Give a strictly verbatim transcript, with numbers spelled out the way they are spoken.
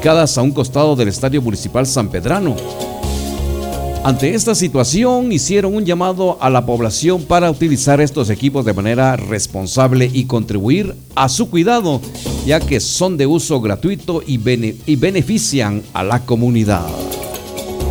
ubicadas a un costado del Estadio Municipal San Pedrano. Ante esta situación, hicieron un llamado a la población para utilizar estos equipos de manera responsable y contribuir a su cuidado, ya que son de uso gratuito y, bene- y benefician a la comunidad.